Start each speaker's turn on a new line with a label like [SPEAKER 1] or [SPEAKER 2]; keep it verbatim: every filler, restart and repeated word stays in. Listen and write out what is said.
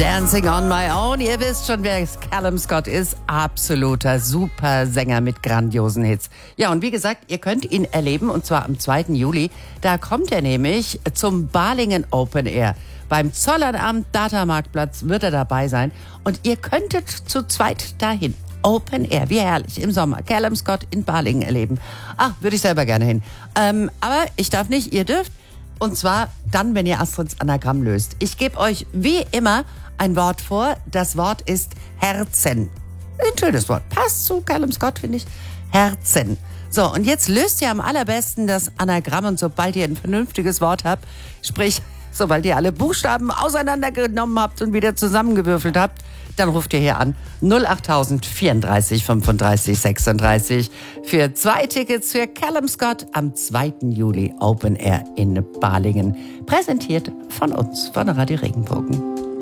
[SPEAKER 1] Dancing on my own. Ihr wisst schon, wer Callum Scott ist. Absoluter Supersänger mit grandiosen Hits. Ja, und wie gesagt, ihr könnt ihn erleben, und zwar am zweiten Juli. Da kommt er nämlich zum Balingen Open Air. Beim Zollernabend Data-Marktplatz wird er dabei sein. Und ihr könntet zu zweit dahin. Open Air, wie herrlich, im Sommer. Callum Scott in Balingen erleben. Ach, würde ich selber gerne hin. Ähm, aber ich darf nicht, ihr dürft. Und zwar dann, wenn ihr Astrids Anagramm löst. Ich gebe euch wie immer ein Wort vor. Das Wort ist Herzen. Ein schönes Wort. Passt zu Callum Scott, finde ich. Herzen. So, und jetzt löst ihr am allerbesten das Anagramm. Und sobald ihr ein vernünftiges Wort habt, sprich, sobald ihr alle Buchstaben auseinandergenommen habt und wieder zusammengewürfelt habt, dann ruft ihr hier an null achttausend vierunddreißig fünfunddreißig sechsunddreißig für zwei Tickets für Callum Scott am zweiten Juli Open Air in Balingen. Präsentiert von uns, von Radio Regenbogen.